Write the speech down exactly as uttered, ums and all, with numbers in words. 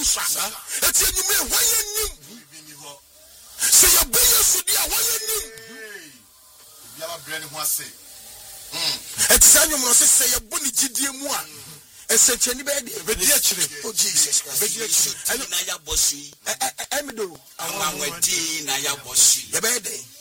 sa eti enyume hwan yenim se ye be yesu dia hwan yenim biara brɛ ne ho ase eti sa nyum no se se ye bo ne gidie mu a esencheni be de be di akire oh Jesus Christ be di akire na ya bosi e me do awon awon di na ya bosi ye be de